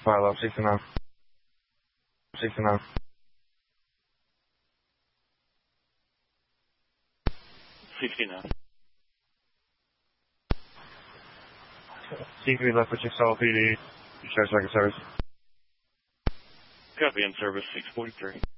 File up 69. 69. 69. C3 left with Chickasaw PD. Discharge record service. Copy in service 643.